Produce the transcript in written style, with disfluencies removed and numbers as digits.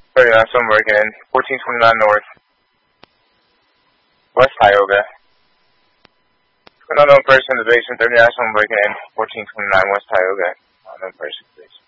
39 breaking in. 1429 North. West Tioga. An unknown person in the basement. 39 breaking in. 1429 West Tioga. Unknown person in the basement.